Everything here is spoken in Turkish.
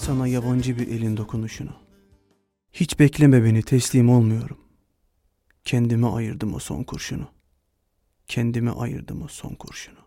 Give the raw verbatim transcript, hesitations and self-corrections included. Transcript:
sana yabancı bir elin dokunuşunu. Hiç bekleme beni, teslim olmuyorum. Kendime ayırdım o son kurşunu. Kendime ayırdım o son kurşunu.